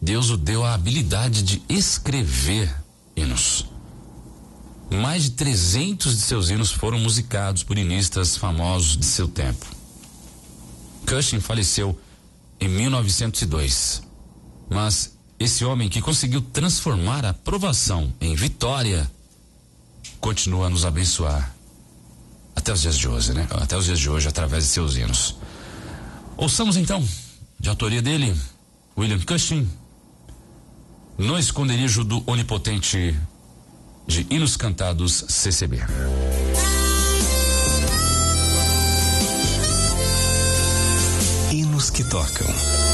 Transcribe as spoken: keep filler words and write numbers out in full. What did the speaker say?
Deus o deu a habilidade de escrever hinos. Mais de trezentos de seus hinos foram musicados por hinistas famosos de seu tempo. Cushing faleceu em mil novecentos e dois, mas esse homem que conseguiu transformar a provação em vitória continua a nos abençoar até os dias de hoje, né? Até os dias de hoje, através de seus hinos. Ouçamos então, de autoria dele, William Cushing, No Esconderijo do Onipotente, de Hinos Cantados C C B. Hinos que tocam